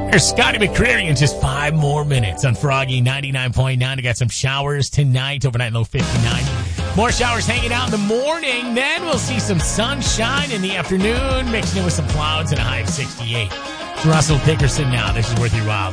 There's Scotty McCreery in just 5 more minutes on Froggy 99.9. I got some showers tonight, overnight low 59. More showers hanging out in the morning. Then we'll see some sunshine in the afternoon, mixing in with some clouds and a high of 68. It's Russell Dickerson now. This is Worth Your While.